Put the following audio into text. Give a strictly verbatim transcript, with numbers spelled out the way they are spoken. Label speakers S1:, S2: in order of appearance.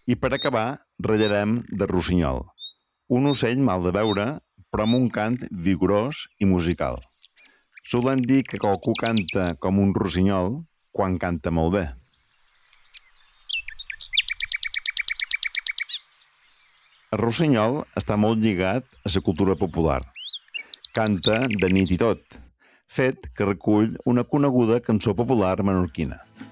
S1: I per acabar, ratllarem de rossinyol, un ocell mal de veure, però amb un cant vigorós i musical. Solen dir que qualcú canta com un rossinyol quan canta molt bé. El rossinyol està molt lligat a la cultura popular. Canta de nit i tot, fet que recull una coneguda cançó popular menorquina.